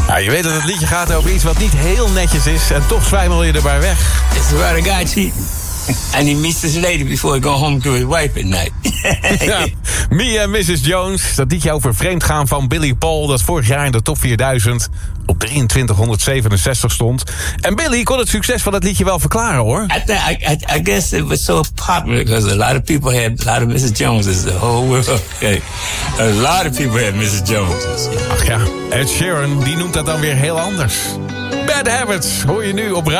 Ja, je weet dat het liedje gaat over iets wat niet heel netjes is... en toch zwijmel je erbij weg. It's about a guy cheating. And he meets this lady before he go home to his wife at night. Ja, Me and Mrs. Jones, dat liedje over vreemdgaan van Billy Paul... dat vorig jaar in de top 4000 op 2367 stond. En Billy kon het succes van het liedje wel verklaren, hoor. I guess it was so popular because a lot of people had a lot of Mrs. Joneses. The whole world. Okay. A lot of people had Mrs. Joneses. Ach ja, Ed Sheeran, die noemt dat dan weer heel anders. Bad Habits hoor je nu op